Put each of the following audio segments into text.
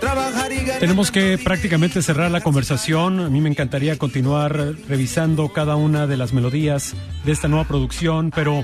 Tenemos que prácticamente cerrar la conversación. A mí me encantaría continuar revisando cada una de las melodías de esta nueva producción, pero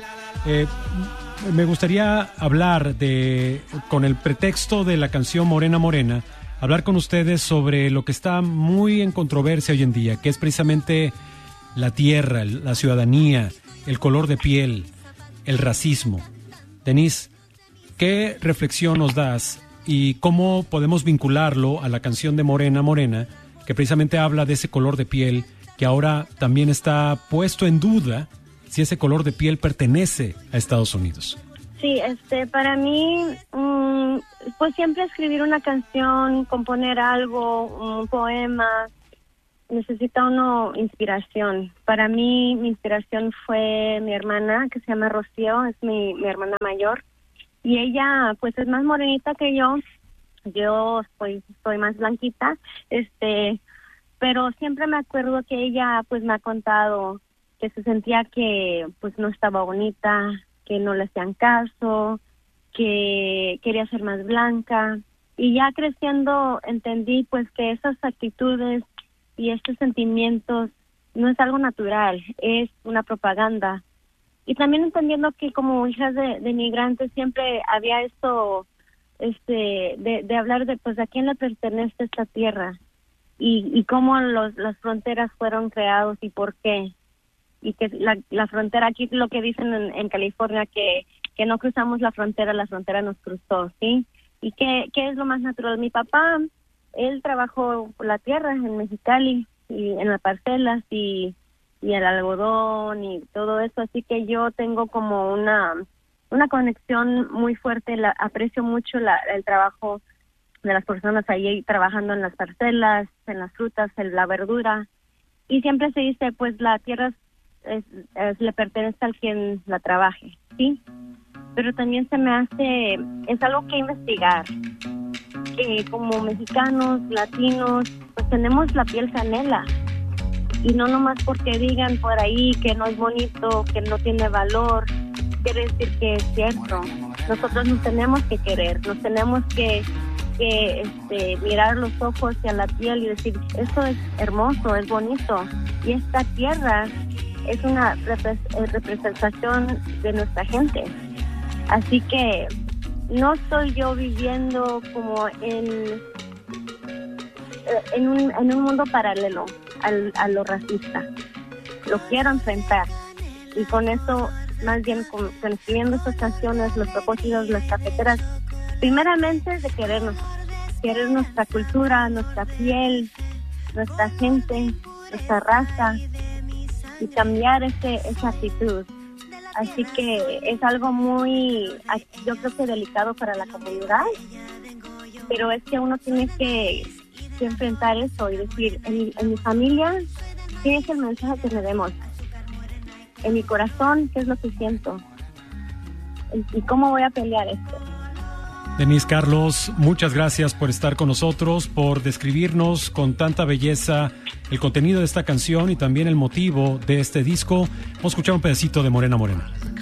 me gustaría hablar con el pretexto de la canción Morena Morena, hablar con ustedes sobre lo que está muy en controversia hoy en día, que es precisamente la tierra, la ciudadanía, el color de piel, el racismo. Denise, ¿qué reflexión nos das y cómo podemos vincularlo a la canción de Morena Morena, que precisamente habla de ese color de piel que ahora también está puesto en duda si ese color de piel pertenece a Estados Unidos? Sí, para mí, pues siempre escribir una canción, componer algo, un poema, necesita uno inspiración. Para mí, mi inspiración fue mi hermana, que se llama Rocío, es mi hermana mayor. Y ella, pues, es más morenita que yo. Yo soy más blanquita, pero siempre me acuerdo que ella, pues, me ha contado que se sentía que, pues, no estaba bonita, que no le hacían caso, que quería ser más blanca. Y ya creciendo entendí, pues, que esas actitudes y estos sentimientos no es algo natural, es una propaganda. Y también entendiendo que como hijas de inmigrantes siempre había esto, de hablar de, pues, a quién le pertenece esta tierra y cómo las fronteras fueron creados y por qué. Y que la frontera, aquí lo que dicen en California, que no cruzamos la frontera nos cruzó, ¿sí? Y ¿qué es lo más natural? Mi papá, él trabajó la tierra en Mexicali y en las parcelas y el algodón y todo eso, así que yo tengo como una conexión muy fuerte, aprecio mucho el trabajo de las personas ahí trabajando en las parcelas, en las frutas, en la verdura, y siempre se dice, pues la tierra le pertenece al quien la trabaje, ¿sí? Pero también se me hace, es algo que investigar, que como mexicanos, latinos, pues tenemos la piel canela. Y no nomás porque digan por ahí que no es bonito, que no tiene valor, quiere decir que es cierto. Nosotros nos tenemos que querer, nos tenemos que mirar los ojos hacia la piel y decir, esto es hermoso, es bonito. Y esta tierra es una representación de nuestra gente. Así que no estoy yo viviendo como en un mundo paralelo a lo racista. Lo quiero enfrentar y con eso, más bien con escribiendo estas canciones, los propósitos, las cafeteras, primeramente de querer nuestra cultura, nuestra piel, nuestra gente, nuestra raza y cambiar esa actitud. Así que es algo muy, yo creo que delicado para la comunidad, pero es que uno tiene que enfrentar eso y decir, en mi familia, ¿qué es el mensaje que me demos? En mi corazón, ¿qué es lo que siento? ¿Y cómo voy a pelear esto? Denise Carlos, muchas gracias por estar con nosotros, por describirnos con tanta belleza el contenido de esta canción y también el motivo de este disco. Vamos a escuchar un pedacito de Morena Morena.